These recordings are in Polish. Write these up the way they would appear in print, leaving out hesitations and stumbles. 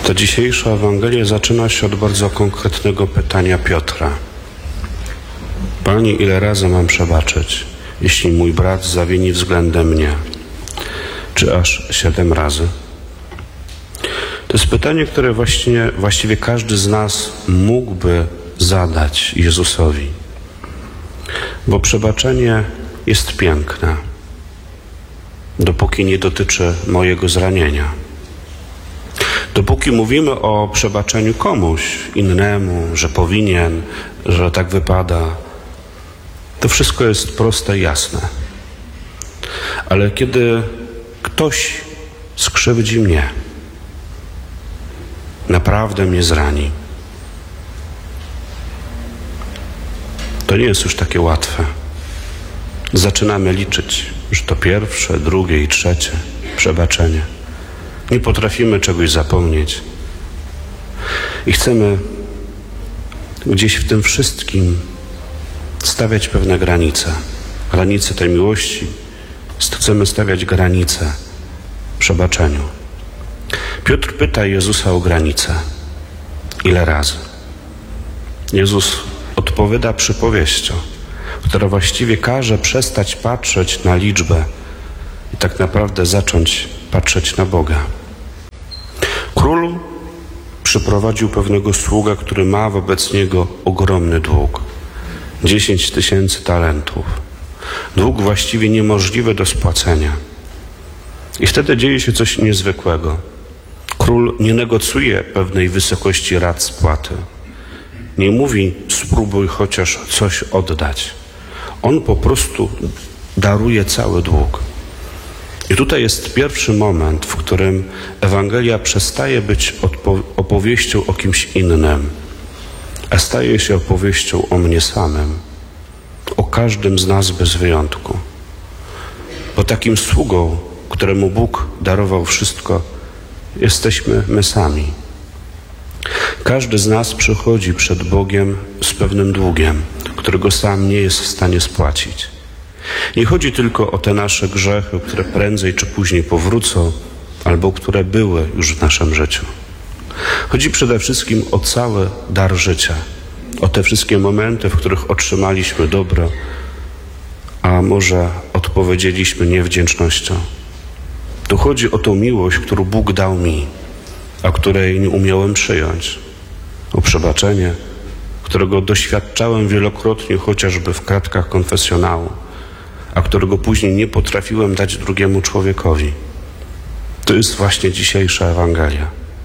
Ta dzisiejsza Ewangelia zaczyna się od bardzo konkretnego pytania Piotra. Panie, ile razy mam przebaczyć, jeśli mój brat zawini względem mnie? Czy aż 7 razy? To jest pytanie, które właściwie każdy z nas mógłby zadać Jezusowi. Bo przebaczenie jest piękne, dopóki nie dotyczy mojego zranienia. Dopóki mówimy o przebaczeniu komuś innemu, że powinien, że tak wypada, to wszystko jest proste i jasne. Ale kiedy ktoś skrzywdzi mnie, naprawdę mnie zrani, to nie jest już takie łatwe. Zaczynamy liczyć już to pierwsze, drugie i trzecie przebaczenie. Nie potrafimy czegoś zapomnieć. I chcemy gdzieś w tym wszystkim stawiać pewne granice. Granice tej miłości. Chcemy stawiać granice przebaczeniu. Piotr pyta Jezusa o granice. Ile razy? Jezus odpowiada przypowieścią, która właściwie każe przestać patrzeć na liczbę i tak naprawdę zacząć patrzeć na Boga. Król przyprowadził pewnego sługa, który ma wobec niego ogromny dług. 10 000 talentów. Dług właściwie niemożliwy do spłacenia. I wtedy dzieje się coś niezwykłego. Król nie negocjuje pewnej wysokości rat spłaty. Nie mówi, spróbuj chociaż coś oddać. On po prostu daruje cały dług. I tutaj jest pierwszy moment, w którym Ewangelia przestaje być opowieścią o kimś innym, a staje się opowieścią o mnie samym, o każdym z nas bez wyjątku. Bo takim sługą, któremu Bóg darował wszystko, jesteśmy my sami. Każdy z nas przychodzi przed Bogiem z pewnym długiem, którego sam nie jest w stanie spłacić. Nie chodzi tylko o te nasze grzechy, które prędzej czy później powrócą, albo które były już w naszym życiu. Chodzi przede wszystkim o cały dar życia, o te wszystkie momenty, w których otrzymaliśmy dobro, a może odpowiedzieliśmy niewdzięcznością. Tu chodzi o tą miłość, którą Bóg dał mi, a której nie umiałem przyjąć. O przebaczenie, którego doświadczałem wielokrotnie, chociażby w kratkach konfesjonału, a którego później nie potrafiłem dać drugiemu człowiekowi. To jest właśnie dzisiejsza Ewangelia.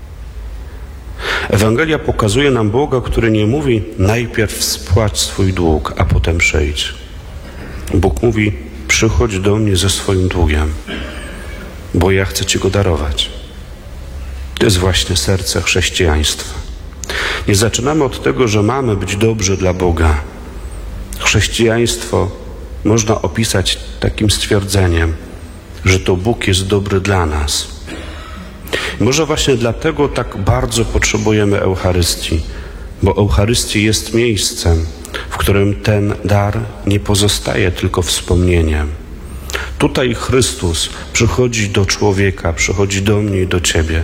Ewangelia pokazuje nam Boga, który nie mówi najpierw spłać swój dług, a potem przyjdź. Bóg mówi, przychodź do mnie ze swoim długiem, bo ja chcę Ci go darować. To jest właśnie serce chrześcijaństwa. Nie zaczynamy od tego, że mamy być dobrzy dla Boga. Chrześcijaństwo można opisać takim stwierdzeniem, że to Bóg jest dobry dla nas. I może właśnie dlatego tak bardzo potrzebujemy Eucharystii, bo Eucharystia jest miejscem, w którym ten dar nie pozostaje tylko wspomnieniem. Tutaj Chrystus przychodzi do człowieka, przychodzi do mnie i do Ciebie,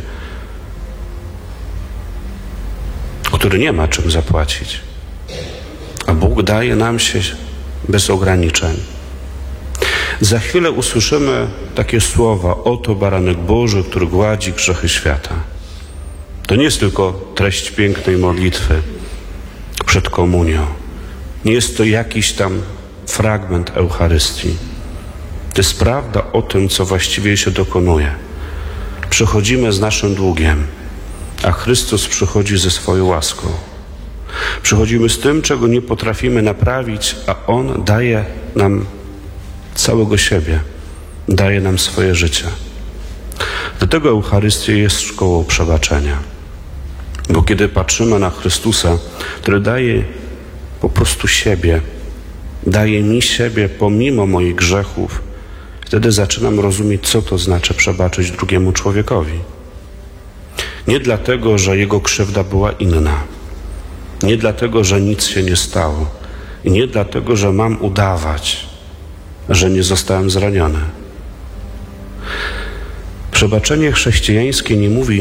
który nie ma czym zapłacić. A Bóg daje nam się bez ograniczeń. Za chwilę usłyszymy takie słowa: oto baranek Boży, który gładzi grzechy świata. To nie jest tylko treść pięknej modlitwy przed komunią. Nie jest to jakiś tam fragment Eucharystii. To jest prawda o tym, co właściwie się dokonuje. Przychodzimy z naszym długiem, a Chrystus przychodzi ze swoją łaską. Przychodzimy z tym, czego nie potrafimy naprawić, a On daje nam całego siebie, daje nam swoje życie. Dlatego Eucharystia jest szkołą przebaczenia. Bo kiedy patrzymy na Chrystusa, który daje po prostu siebie, daje mi siebie pomimo moich grzechów, wtedy zaczynam rozumieć, co to znaczy przebaczyć drugiemu człowiekowi. Nie dlatego, że jego krzywda była inna. Nie dlatego, że nic się nie stało. I nie dlatego, że mam udawać, że nie zostałem zraniony. Przebaczenie chrześcijańskie nie mówi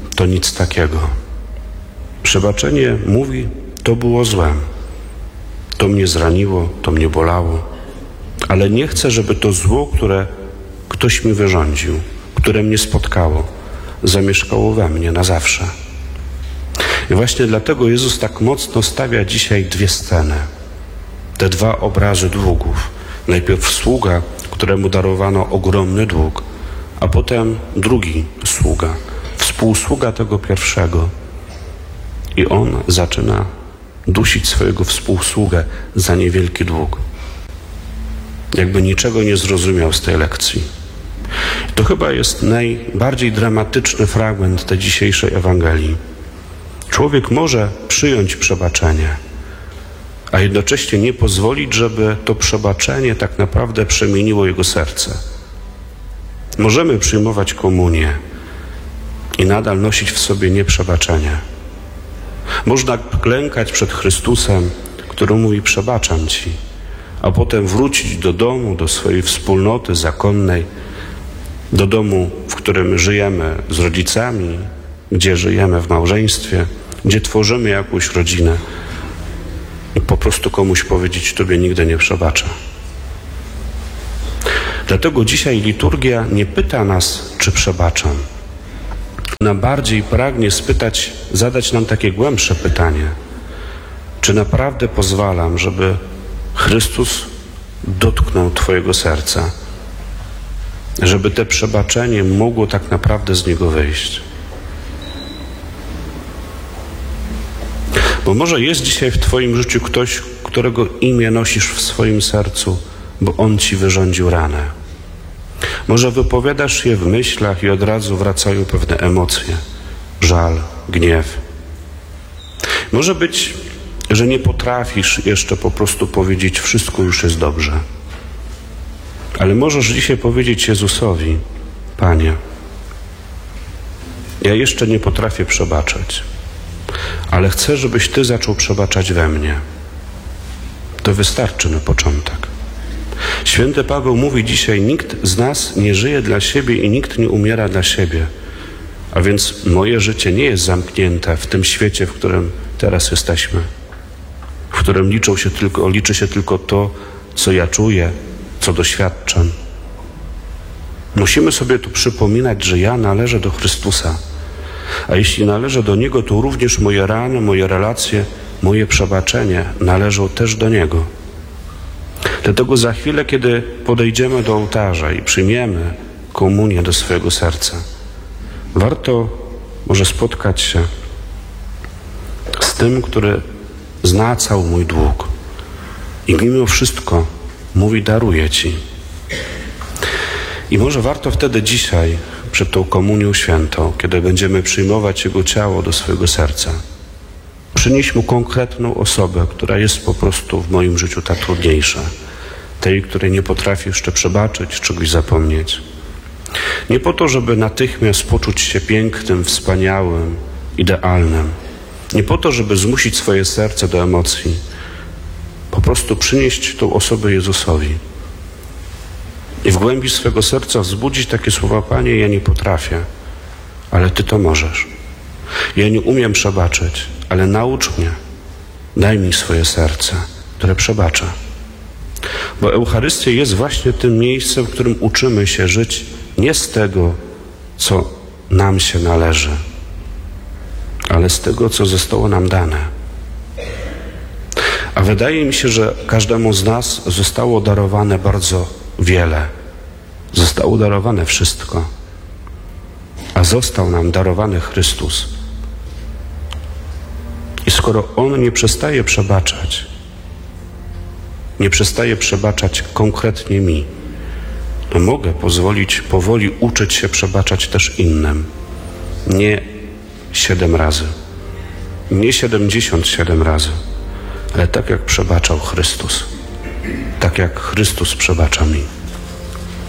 to nic takiego. Przebaczenie mówi, to było złem, to mnie zraniło, to mnie bolało, ale nie chcę, żeby to zło, które ktoś mi wyrządził, które mnie spotkało, zamieszkało we mnie na zawsze. I właśnie dlatego Jezus tak mocno stawia dzisiaj dwie sceny, te dwa obrazy długów. Najpierw sługa, któremu darowano ogromny dług, a potem drugi sługa, współsługa tego pierwszego. I on zaczyna dusić swojego współsługę za niewielki dług. Jakby niczego nie zrozumiał z tej lekcji. To chyba jest najbardziej dramatyczny fragment tej dzisiejszej Ewangelii. Człowiek może przyjąć przebaczenie, a jednocześnie nie pozwolić, żeby to przebaczenie tak naprawdę przemieniło jego serce. Możemy przyjmować komunię i nadal nosić w sobie nieprzebaczenie. Można klękać przed Chrystusem, który mówi: przebaczam Ci, a potem wrócić do domu, do swojej wspólnoty zakonnej, do domu, w którym żyjemy z rodzicami, gdzie żyjemy w małżeństwie, gdzie tworzymy jakąś rodzinę i po prostu komuś powiedzieć: Tobie nigdy nie przebaczę. Dlatego dzisiaj liturgia nie pyta nas, czy przebaczam. Ona bardziej pragnie zadać nam takie głębsze pytanie: czy naprawdę pozwalam, żeby Chrystus dotknął Twojego serca, żeby te przebaczenie mogło tak naprawdę z niego wyjść? Bo może jest dzisiaj w Twoim życiu ktoś, którego imię nosisz w swoim sercu, bo on Ci wyrządził ranę. Może wypowiadasz je w myślach i od razu wracają pewne emocje, żal, gniew. Może być, że nie potrafisz jeszcze po prostu powiedzieć: wszystko już jest dobrze. Ale możesz dzisiaj powiedzieć Jezusowi: Panie, ja jeszcze nie potrafię przebaczać, ale chcę, żebyś Ty zaczął przebaczać we mnie. To wystarczy na początek. Święty Paweł mówi dzisiaj: nikt z nas nie żyje dla siebie i nikt nie umiera dla siebie. A więc moje życie nie jest zamknięte w tym świecie, w którym teraz jesteśmy, w którym liczy się tylko to, co ja czuję, co doświadczam. Musimy sobie tu przypominać, że ja należę do Chrystusa. A jeśli należę do Niego, to również moje rany, moje relacje, moje przebaczenie należą też do Niego. Dlatego za chwilę, kiedy podejdziemy do ołtarza i przyjmiemy komunię do swojego serca, warto może spotkać się z tym, który zna cały mój dług i mimo wszystko mówi: daruję Ci. I może warto wtedy dzisiaj, przed tą komunią świętą, kiedy będziemy przyjmować Jego ciało do swojego serca, przynieść Mu konkretną osobę, która jest po prostu w moim życiu ta trudniejsza, tej, której nie potrafię jeszcze przebaczyć, czegoś zapomnieć. Nie po to, żeby natychmiast poczuć się pięknym, wspaniałym, idealnym. Nie po to, żeby zmusić swoje serce do emocji. Po prostu przynieść tą osobę Jezusowi. I w głębi swego serca wzbudzić takie słowa: Panie, ja nie potrafię, ale Ty to możesz. Ja nie umiem przebaczyć, ale naucz mnie. Daj mi swoje serce, które przebacza. Bo Eucharystia jest właśnie tym miejscem, w którym uczymy się żyć nie z tego, co nam się należy, ale z tego, co zostało nam dane. A wydaje mi się, że każdemu z nas zostało darowane bardzo wiele. Zostało darowane wszystko. A został nam darowany Chrystus. I skoro On nie przestaje przebaczać konkretnie mi, to mogę pozwolić powoli uczyć się przebaczać też innym. Nie 7 razy, nie 77 razy, ale tak jak przebaczał Chrystus. Tak jak Chrystus przebacza mi.